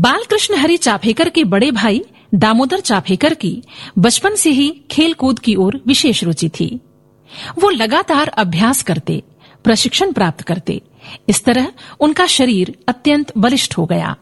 बालकृष्ण हरि चाफेकर के बड़े भाई दामोदर चाफेकर की बचपन से ही खेलकूद की ओर विशेष रुचि थी। वो लगातार अभ्यास करते, प्रशिक्षण प्राप्त करते। इस तरह उनका शरीर अत्यंत बलिष्ठ हो गया।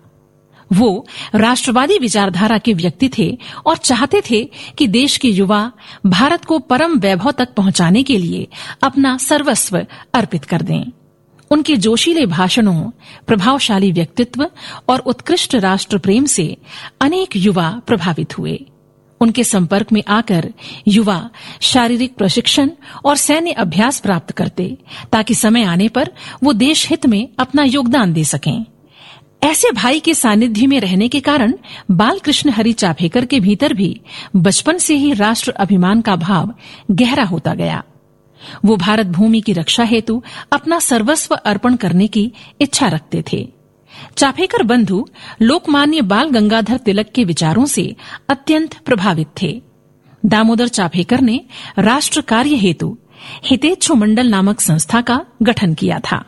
वो राष्ट्रवादी विचारधारा के व्यक्ति थे और चाहते थे कि देश के युवा भारत को परम वैभव तक पहुंचाने के लिए अपना सर्वस्व अर्पित कर दें। उनके जोशीले भाषणों, प्रभावशाली व्यक्तित्व और उत्कृष्ट राष्ट्र प्रेम से अनेक युवा प्रभावित हुए। उनके संपर्क में आकर युवा शारीरिक प्रशिक्षण और सैन्य अभ्यास प्राप्त करते ताकि समय आने पर वो देश हित में अपना योगदान दे सकें। ऐसे भाई के सानिध्य में रहने के कारण बालकृष्ण हरि चाफेकर के भीतर भी बचपन से ही राष्ट्र अभिमान का भाव गहरा होता गया। वो भारत भूमि की रक्षा हेतु अपना सर्वस्व अर्पण करने की इच्छा रखते थे। चाफेकर बंधु लोकमान्य बाल गंगाधर तिलक के विचारों से अत्यंत प्रभावित थे। दामोदर चाफेकर ने राष्ट्र कार्य हेतु हितेच्छु मंडल नामक संस्था का गठन किया था।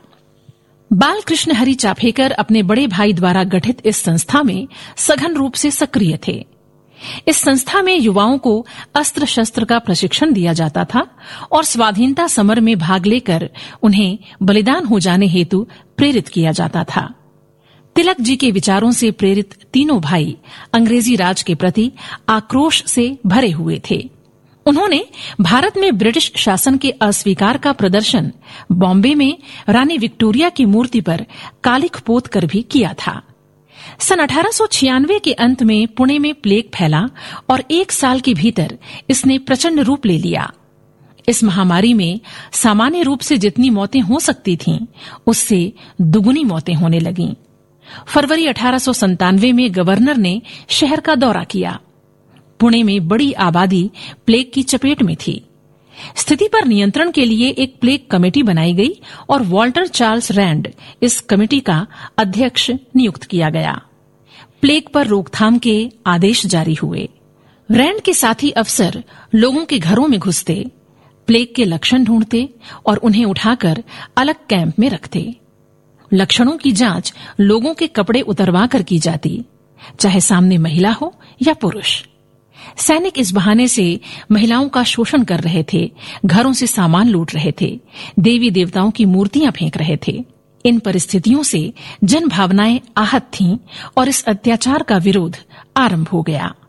बालकृष्ण हरि चाफेकर अपने बड़े भाई द्वारा गठित इस संस्था में सघन रूप से सक्रिय थे। इस संस्था में युवाओं को अस्त्र शस्त्र का प्रशिक्षण दिया जाता था और स्वाधीनता समर में भाग लेकर उन्हें बलिदान हो जाने हेतु प्रेरित किया जाता था। तिलक जी के विचारों से प्रेरित तीनों भाई अंग्रेजी राज के प्रति आक्रोश से भरे हुए थे। उन्होंने भारत में ब्रिटिश शासन के अस्वीकार का प्रदर्शन बॉम्बे में रानी विक्टोरिया की मूर्ति पर कालिख पोत कर भी किया था। सन 1896 के अंत में पुणे में प्लेग फैला और 1 साल के भीतर इसने प्रचंड रूप ले लिया। इस महामारी में सामान्य रूप से जितनी मौतें हो सकती थीं, उससे दुगुनी मौतें होने लगीं। फरवरी 1897 में गवर्नर ने शहर का दौरा किया। पुणे में बड़ी आबादी प्लेग की चपेट में थी। स्थिति पर नियंत्रण के लिए एक प्लेग कमेटी बनाई गई और वॉल्टर चार्ल्स रैंड इस कमेटी का अध्यक्ष नियुक्त किया गया। प्लेग पर रोकथाम के आदेश जारी हुए। रैंड के साथी अफसर लोगों के घरों में घुसते, प्लेग के लक्षण ढूंढते और उन्हें उठाकर अलग कैंप में रखते। लक्षणों की जांच लोगों के कपड़े उतरवा कर की जाती, चाहे सामने महिला हो या पुरुष। सैनिक इस बहाने से महिलाओं का शोषण कर रहे थे, घरों से सामान लूट रहे थे, देवी देवताओं की मूर्तियां फेंक रहे थे। इन परिस्थितियों से जन भावनाएं आहत थीं और इस अत्याचार का विरोध आरंभ हो गया।